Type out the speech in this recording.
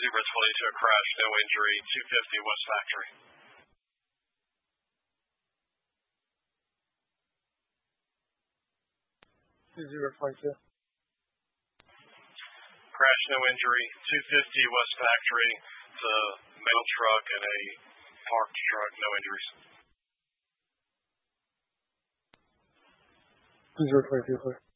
2022, a crash, no injury, 250 West Factory. 2022. Crash, no injury, 250 West Factory. It's a mail truck and a parked truck, no injuries. 2022, clear.